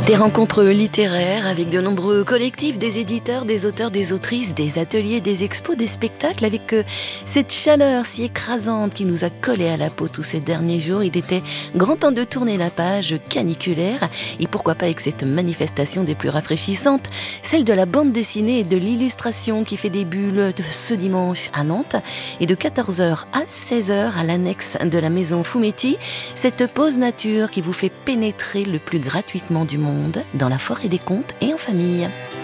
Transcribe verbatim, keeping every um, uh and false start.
Des rencontres littéraires avec de nombreux collectifs, des éditeurs, des auteurs, des autrices, des ateliers, des expos, des spectacles, avec euh, cette chaleur si écrasante qui nous a collé à la peau tous ces derniers jours. Il était grand temps de tourner la page caniculaire, et pourquoi pas avec cette manifestation des plus rafraîchissantes, celle de la bande dessinée et de l'illustration qui fait des bulles de ce dimanche à Nantes, et de quatorze heures à seize heures à l'annexe de la maison Fumetti, cette pause nature qui vous fait pénétrer le plus gratuitement du monde dans la forêt des contes et en famille.